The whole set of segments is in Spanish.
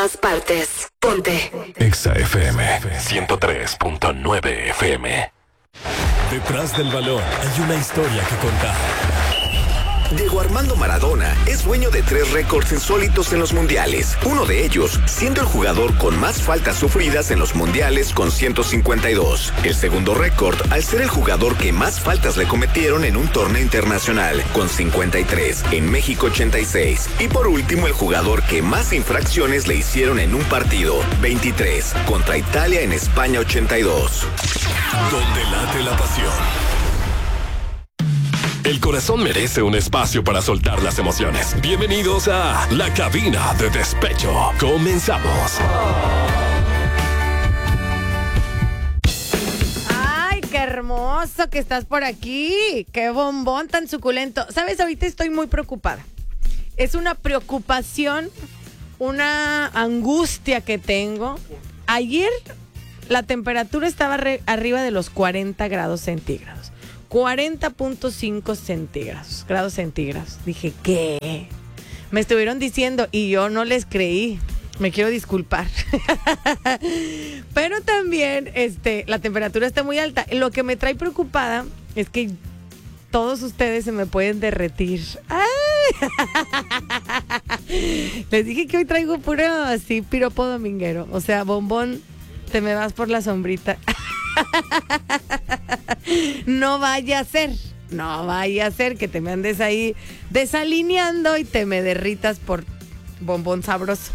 todas partes. Ponte Exa FM 103.9 FM. Detrás del balón hay una historia que contar. Diego Armando Maradona es dueño de 3 récords insólitos en los mundiales. Uno de ellos siendo el jugador con más faltas sufridas en los mundiales con 152. El segundo récord al ser el jugador que más faltas le cometieron en un torneo internacional con 53, en México 86. Y por último el jugador que más infracciones le hicieron en un partido, 23, contra Italia en España 82. Donde late la pasión. El corazón merece un espacio para soltar las emociones. Bienvenidos a La Cabina de Despecho. Comenzamos. ¡Ay, qué hermoso que estás por aquí! ¡Qué bombón tan suculento! ¿Sabes? Ahorita estoy muy preocupada. Es una preocupación, una angustia que tengo. Ayer la temperatura estaba arriba de los 40 grados centígrados. 40.5 grados centígrados. Dije, ¿qué? Me estuvieron diciendo y yo no les creí. Me quiero disculpar. Pero también la temperatura está muy alta. Lo que me trae preocupada es que todos ustedes se me pueden derretir. ¡Ay! Les dije que hoy traigo puro así piropo dominguero. O sea, bombón, te me vas por la sombrita. No vaya a ser que te me andes ahí desalineando y te me derritas por bombón sabroso.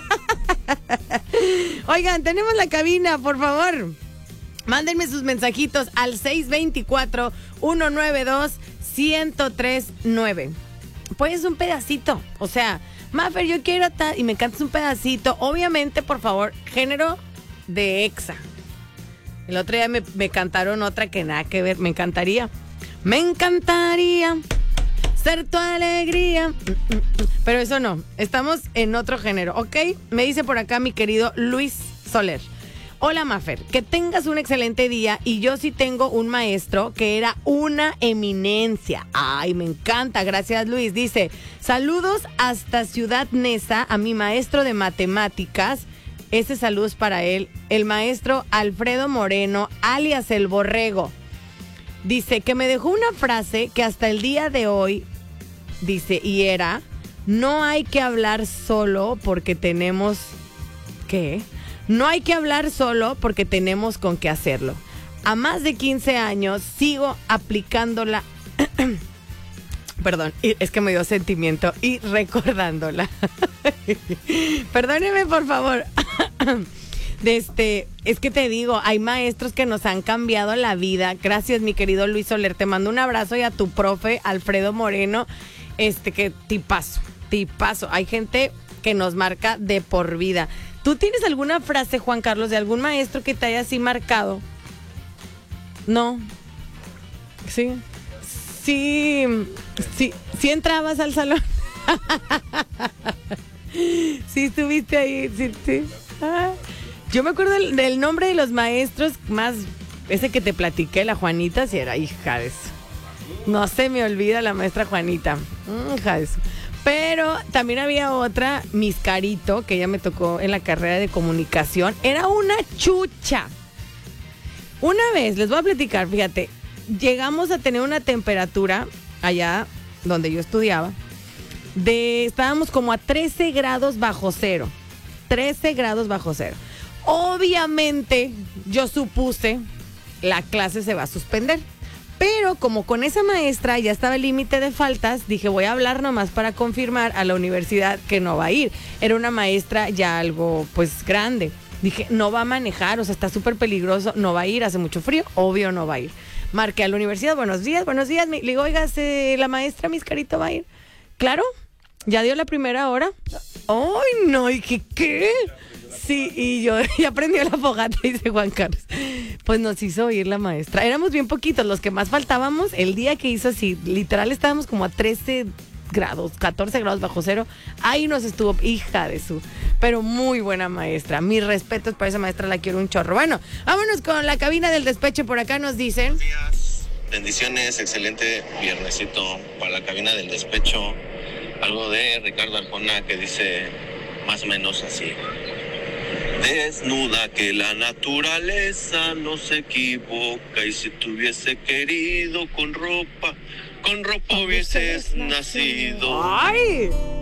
Oigan, tenemos la cabina, por favor. Mándenme sus mensajitos al 624-192-1039. Pues un pedacito, o sea, Mafer, yo quiero y me cantas un pedacito. Obviamente, por favor, género de Exa. El otro día me cantaron otra que nada que ver. Me encantaría ser tu alegría. Pero eso no. Estamos en otro género, ¿ok? Me dice por acá mi querido Luis Soler. Hola, Mafer. Que tengas un excelente día. Y yo sí tengo un maestro que era una eminencia. Ay, me encanta. Gracias, Luis. Dice, saludos hasta Ciudad Neza a mi maestro de matemáticas. Ese saludo es para él, el maestro Alfredo Moreno, alias El Borrego. Dice que me dejó una frase que hasta el día de hoy, dice, y era, no hay que hablar solo porque tenemos, ¿qué? No hay que hablar solo porque tenemos con qué hacerlo. A más de 15 años sigo aplicándola, perdón, es que me dio sentimiento y recordándola. Perdóneme, por favor. Es que te digo, hay maestros que nos han cambiado la vida. Gracias, mi querido Luis Soler. Te mando un abrazo y a tu profe, Alfredo Moreno. Que tipazo. Hay gente que nos marca de por vida. ¿Tú tienes alguna frase, Juan Carlos, de algún maestro que te haya así marcado? ¿No? Sí. Sí entrabas al salón. Sí estuviste ahí, sí. Ah. Yo me acuerdo del nombre de los maestros más, ese que te platiqué, la Juanita, si era hija de eso. No se me olvida la maestra Juanita, hija de eso. Pero también había otra, Miss Carito, que ella me tocó en la carrera de comunicación. Era una chucha. Una vez, les voy a platicar, fíjate, llegamos a tener una temperatura allá donde yo estudiaba, estábamos como a 13 grados bajo cero. 13 grados bajo cero. Obviamente, yo supuse, la clase se va a suspender. Pero como con esa maestra ya estaba el límite de faltas, dije, voy a hablar nomás para confirmar a la universidad que no va a ir. Era una maestra ya algo, pues, grande. Dije, no va a manejar, o sea, está súper peligroso, no va a ir, hace mucho frío, obvio no va a ir. Marqué a la universidad, buenos días. Le digo, oiga, la maestra Miss Carito va a ir. Claro, ya dio la primera hora. ¡Ay, no! ¿Y qué? Sí, y yo ya prendió la fogata, dice Juan Carlos. Pues nos hizo oír la maestra. Éramos bien poquitos, los que más faltábamos. El día que hizo así, literal estábamos como a 13 grados, 14 grados bajo cero. Ahí nos estuvo, hija de su... Pero muy buena maestra. Mis respetos para esa maestra, la quiero un chorro. Bueno, vámonos con la cabina del despecho. Por acá nos dicen... Buenos días, bendiciones, excelente viernesito para la cabina del despecho. Algo de Ricardo Arjona que dice... más o menos así. Desnuda que la naturaleza no se equivoca, y si te hubiese querido con ropa hubieses nacido. ¡Ay!